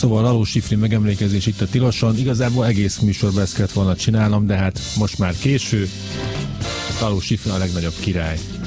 Szóval Laló Schifrin megemlékezés itt a Tiloson. Igazából egész műsorban ezt kellett volna csinálnom, de hát most már késő. Laló Schifrin a legnagyobb király.